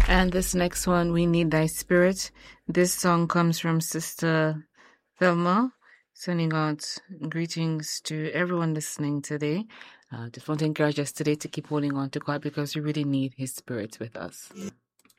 And this next one, We Need Thy Spirit. This song comes from Sister Thelma, sending out greetings to everyone listening today. Just want to encourage us today to keep holding on to God because we really need His Spirit with us.